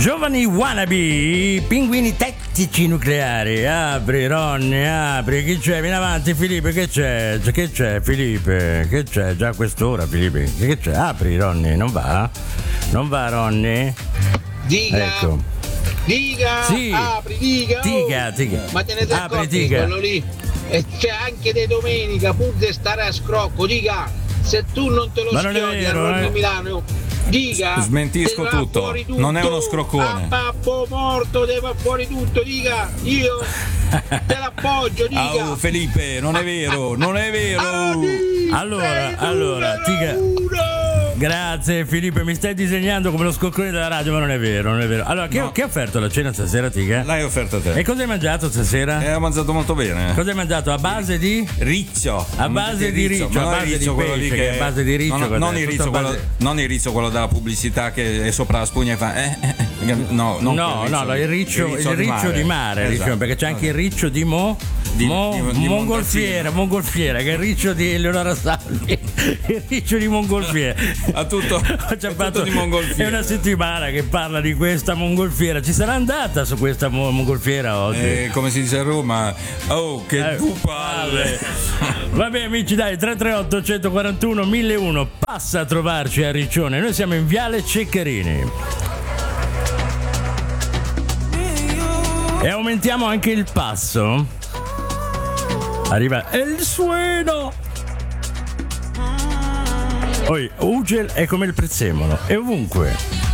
Giovani wannabe, pinguini tattici nucleari. Apri, Ronny, apri. Chi c'è? Vieni avanti, Filippo. Che c'è? Che c'è, Filippo? Che c'è? Già a quest'ora, Filippo. Che c'è? Apri, Ronny. Non va? Non va, Ronny? Dica. Ecco. Dica. Sì. Apri, dica. Dica. Ma te ne sei Apri, accorti dica. quello lì? E c'è anche di domenica, pur di stare a scrocco. Dica. Se tu non te lo Ma non è schiodi a vero, Roma Milano, dica. Smentisco te va tutto. fuori tutto. Non è uno scroccone. A babbo morto te va fuori tutto. Dica. Io te l'appoggio. Dica. Oh, Felipe, non è vero, non è vero. Allora, Dica. Grazie Filippo, mi stai disegnando come lo scoccone della radio, ma non è vero, non è vero. Allora, che ha offerto la cena stasera, Tica? L'hai offerta a te. E cosa hai mangiato stasera? Ho mangiato molto bene. Cosa hai mangiato? A base di? Riccio. A base di riccio, a base di quello pesce, lì che è a base di riccio. Non il Tutto riccio, a base- non il riccio, quello della pubblicità che è sopra la spugna e fa. No, il riccio di mare, Esatto. riccio, perché c'è anche il riccio di Mongolfiera, che è il riccio di Eleonora Salvi, il riccio di Mongolfiera. A tutto Fatto di Mongolfiera. È una settimana che parla di questa mongolfiera. Ci sarà andata su questa mongolfiera oggi? Come si dice a Roma, oh che tu palle. Vabbè amici, dai, 338 141 1001, passa a trovarci a Riccione. Noi siamo in Viale Ceccherini e aumentiamo anche il passo. Arriva il suono. Poi Ugel è come il prezzemolo, è ovunque.